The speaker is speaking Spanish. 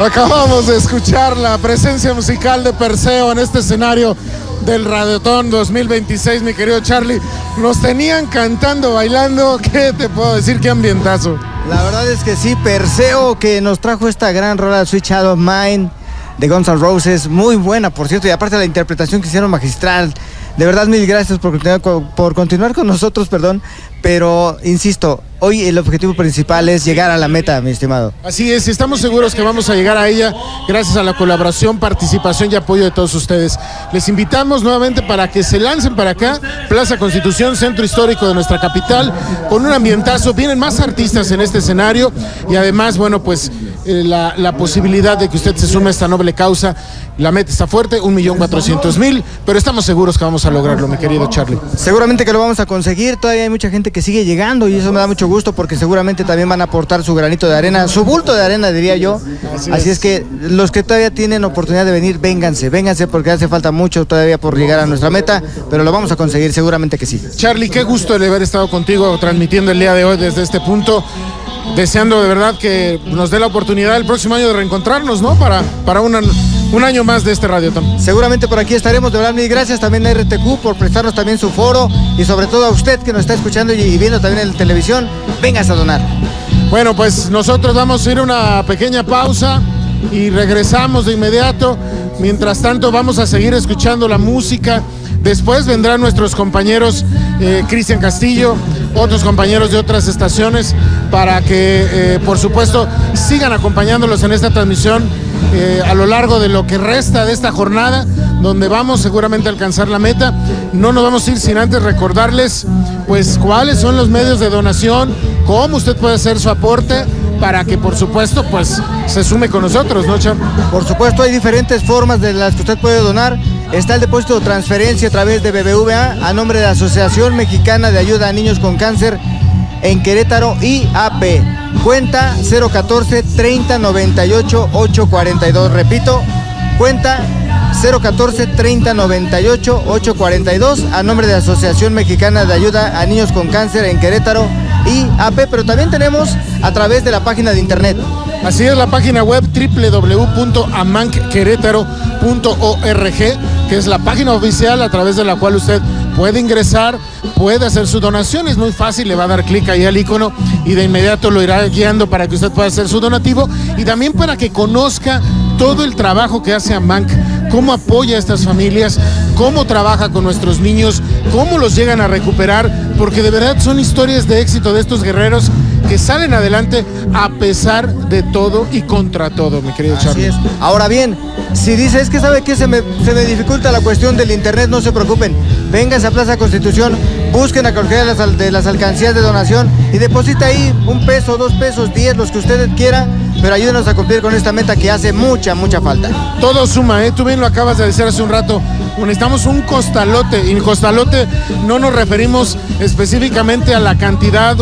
Acabamos de escuchar la presencia musical de Perseo en este escenario del Radiotón 2026, mi querido Charlie. Nos tenían cantando, bailando. ¿Qué te puedo decir? ¡Qué ambientazo! La verdad es que sí, Perseo, que nos trajo esta gran rola Sweet Child of Mine de Guns N' Roses, muy buena, por cierto, y aparte la interpretación que hicieron magistral. De verdad, mil gracias por continuar con nosotros, pero insisto, hoy el objetivo principal es llegar a la meta, mi estimado. Así es, estamos seguros que vamos a llegar a ella gracias a la colaboración, participación y apoyo de todos ustedes. Les invitamos nuevamente para que se lancen para acá, Plaza Constitución, centro histórico de nuestra capital, con un ambientazo. Vienen más artistas en este escenario y además, bueno, pues la posibilidad de que usted se sume a esta noble causa. La meta está fuerte, 1.400.000, pero estamos seguros que vamos a lograrlo, mi querido Charlie. Seguramente que lo vamos a conseguir. Todavía hay mucha gente que sigue llegando y eso me da mucho gusto porque seguramente también van a aportar su granito de arena, su bulto de arena, diría yo. Así es que los que todavía tienen oportunidad de venir, vénganse porque hace falta mucho todavía por llegar a nuestra meta, pero lo vamos a conseguir, seguramente que sí. Charlie, qué gusto de haber estado contigo transmitiendo el día de hoy desde este punto. Deseando de verdad que nos dé la oportunidad el próximo año de reencontrarnos, ¿no? Para un año más de este Radiotón. Seguramente por aquí estaremos, de verdad, mil gracias también a RTQ por prestarnos también su foro y sobre todo a usted que nos está escuchando y viendo también en televisión, vengas a donar. Bueno, pues nosotros vamos a ir a una pequeña pausa y regresamos de inmediato. Mientras tanto vamos a seguir escuchando la música. Después vendrán nuestros compañeros Cristian Castillo, otros compañeros de otras estaciones, para que, por supuesto, sigan acompañándolos en esta transmisión a lo largo de lo que resta de esta jornada, donde vamos seguramente a alcanzar la meta. No nos vamos a ir sin antes recordarles, pues, cuáles son los medios de donación, cómo usted puede hacer su aporte, para que, por supuesto, pues, se sume con nosotros, ¿no, Char? Por supuesto, hay diferentes formas de las que usted puede donar. Está el depósito de transferencia a través de BBVA a nombre de la Asociación Mexicana de Ayuda a Niños con Cáncer en Querétaro, IAP. Cuenta 014 30 98 842. Repito, cuenta 014 30 98 842 a nombre de la Asociación Mexicana de Ayuda a Niños con Cáncer en Querétaro, IAP, pero también tenemos a través de la página de internet. Así es, la página web www.amancquerétaro.org, que es la página oficial a través de la cual usted puede ingresar, puede hacer su donación. Es muy fácil, le va a dar clic ahí al icono y de inmediato lo irá guiando para que usted pueda hacer su donativo y también para que conozca todo el trabajo que hace AMANC, cómo apoya a estas familias, cómo trabaja con nuestros niños, cómo los llegan a recuperar, porque de verdad son historias de éxito de estos guerreros que salen adelante a pesar de todo y contra todo, mi querido Charlie. Así es. Ahora bien, si dice, es que sabe que se me dificulta la cuestión del internet, no se preocupen, vengan a Plaza Constitución, busquen a cualquiera de las alcancías de donación y deposita ahí $1, $2, 10, los que usted quiera, pero ayúdenos a cumplir con esta meta que hace mucha falta. Todo suma, tú bien lo acabas de decir hace un rato, necesitamos un costalote, y en costalote no nos referimos específicamente a la cantidad